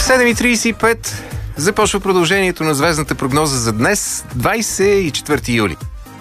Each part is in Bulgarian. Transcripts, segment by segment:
7:35 започва продължението на звездната прогноза за днес, 24 юли.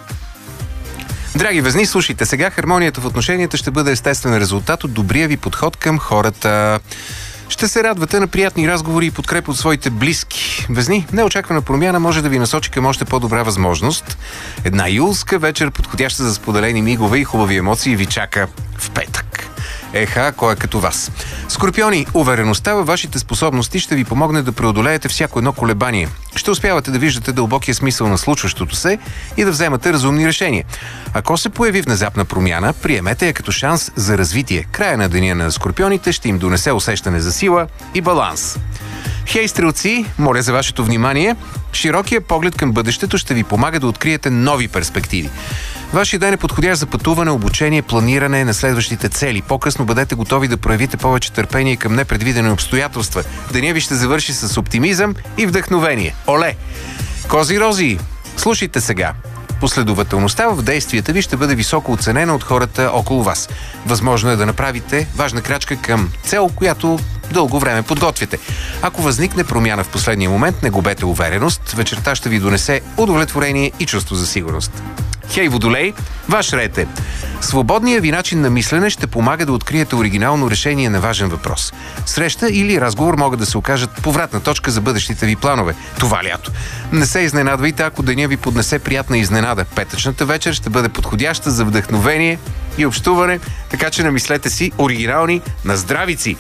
Драги везни, слушайте сега. Хармонията в отношенията ще бъде естествен резултат от добрия ви подход към хората. Ще се радвате на приятни разговори и подкрепа от своите близки. Везни, неочаквана промяна може да ви насочи към още по-добра възможност. Една юлска вечер, подходяща за споделени мигове и хубави емоции, ви чака в петък. Еха, кой е като вас? Скорпиони, увереността във вашите способности ще ви помогне да преодолеете всяко едно колебание. Ще успявате да виждате дълбокия смисъл на случващото се и да вземате разумни решения. Ако се появи внезапна промяна, приемете я като шанс за развитие. Края на деня на скорпионите ще им донесе усещане за сила и баланс. Хей, стрелци, моля за вашето внимание. Широкият поглед към бъдещето ще ви помага да откриете нови перспективи. Вашия ден е подходящ за пътуване, обучение, планиране на следващите цели. По-късно бъдете готови да проявите повече търпение към непредвидени обстоятелства. Денят ви ще завърши с оптимизъм и вдъхновение. Оле! Кози-рози, слушайте сега. Последователността в действията ви ще бъде високо оценена от хората около вас. Възможно е да направите важна крачка към цел, която дълго време подготвяте. Ако възникне промяна в последния момент, не губете увереност. Вечерта ще ви донесе удовлетворение и чувство за сигурност. Хей, Водолей, ваш ред е. Свободният ви начин на мислене ще помага да откриете оригинално решение на важен въпрос. Среща или разговор могат да се окажат повратна точка за бъдещите ви планове това лято. Не се изненадвайте, ако деня ви поднесе приятна изненада. Петъчната вечер ще бъде подходяща за вдъхновение и общуване, така че намислете си оригинални наздравици.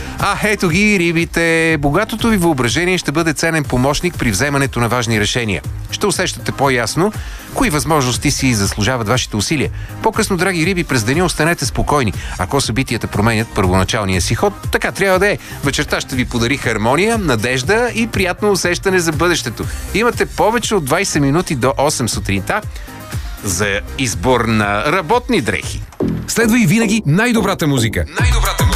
Ето ги рибите. Богатото ви въображение ще бъде ценен помощник при вземането на важни решения. Ще усещате по-ясно кои възможности си заслужават вашите усилия. По-късно, драги риби, през деня останете спокойни. Ако събитията променят първоначалния си ход, така трябва да е. Вечерта ще ви подари хармония, надежда и приятно усещане за бъдещето. Имате повече от 20 минути до 8 сутринта за избор на работни дрехи. Следва и винаги най-добрата музика. Най-добрата музика.